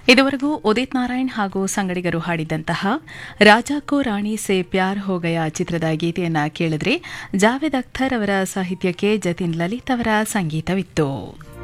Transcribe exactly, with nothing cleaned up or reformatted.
ಇದುವರೆಗೂ ಉದಿತ್ ನಾರಾಯಣ್ ಹಾಗೂ ಸಂಗಡಿಗರು ಹಾಡಿದಂತಹ ರಾಜಾ ಕೋ ರಾಣಿ ಸೆ ಪ್ಯಾರ್ ಹೋ ಗಯಾ ಚಿತ್ರದ ಗೀತೆಯನ್ನ ಕೇಳಿದ್ರೆ ಜಾವೇದ್ ಅಖ್ತರ್ ಅವರ ಸಾಹಿತ್ಯಕ್ಕೆ ಜತಿನ್ ಲಲಿತ್ ಅವರ ಸಂಗೀತವಿತ್ತು.